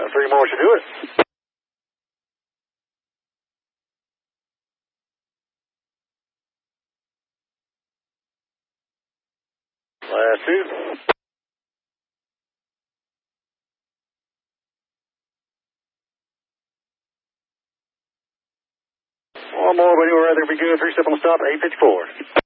Three more should do it. Last two. One more, but anywhere rather be good. 3 step on the stop at 854.